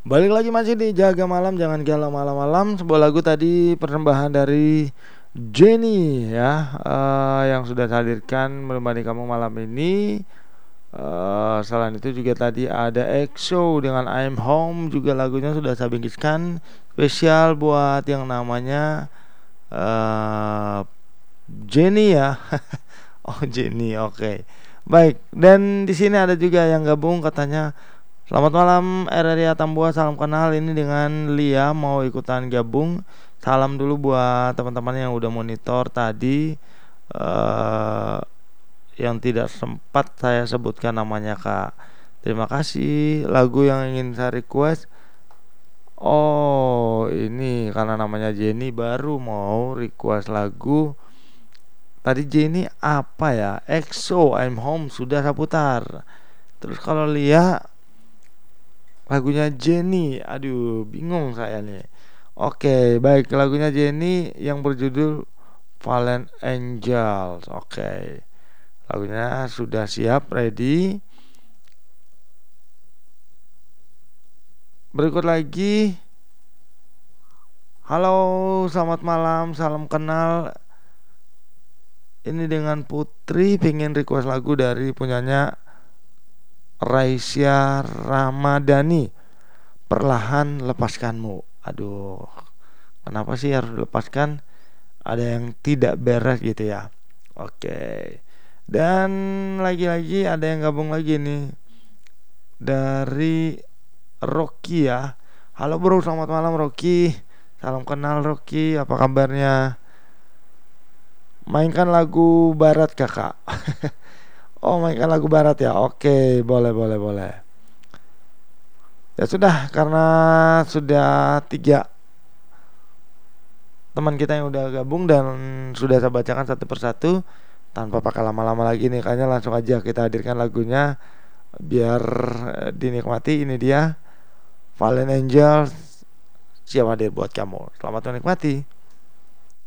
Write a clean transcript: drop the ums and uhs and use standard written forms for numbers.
Balik lagi masih di Jaga Malam Jangan Galau Malam-malam. Sebuah lagu tadi persembahan dari Jenny ya, yang sudah saya hadirkan menemani kamu malam ini. Selain itu juga tadi ada EXO dengan I'm Home, juga lagunya sudah saya bingkiskan spesial buat yang namanya eh, Jenny ya. Oh Jenny, oke. Baik, dan di sini ada juga yang gabung katanya, selamat malam RRI Atambua, salam kenal, ini dengan Lia mau ikutan gabung. Salam dulu buat teman-teman yang udah monitor tadi, eh yang tidak sempat saya sebutkan namanya Kak. Terima kasih. Lagu yang ingin saya request, oh ini karena namanya Jenny baru mau request lagu. Tadi Jenny apa ya? EXO I'm Home sudah saya putar. Terus kalau Lia lagunya Jenny, aduh bingung saya nih. Oke, baik, lagunya Jenny yang berjudul Fallen Angels. Oke, lagunya sudah siap, ready. Berikut lagi. Halo, selamat malam, salam kenal. Ini dengan Putri, pengen request lagu dari punyanya Raisya Ramadhani, Perlahan Lepaskanmu. Aduh, kenapa sih harus dilepaskan? Ada yang tidak beres gitu ya. Oke. Dan lagi-lagi ada yang gabung lagi nih dari Rocky ya. Halo bro, selamat malam Rocky. Salam kenal Rocky, apa kabarnya? Mainkan lagu barat kakak. Oh, mainkan lagu barat ya. Oke, boleh boleh boleh. Ya sudah, karena sudah 3 teman kita yang udah gabung dan sudah saya bacakan satu persatu, tanpa pakai lama-lama lagi nih, kayaknya langsung aja kita hadirkan lagunya biar dinikmati. Ini dia Fallen Angels, siap hadir buat kamu. Selamat menikmati.